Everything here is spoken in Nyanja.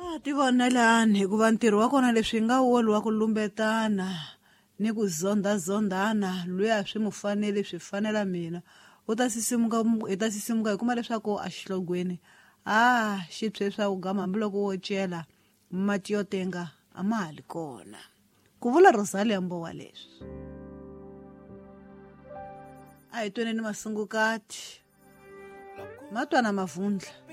ti vonelani hikuva ntirho wa kona leswi nga woli wa ku lumbetana ni ku zondazondana loyi a swi mu fanele swi fanela mina u ta sisimuka hi kuma leswaku a xihlogweni xipswe swa ku gama hambiloko wo cela mati yo tenga a ma hali kona ku vula Rosalia Mbowa leswi a hi tweni ni masungukati matwana mavundla.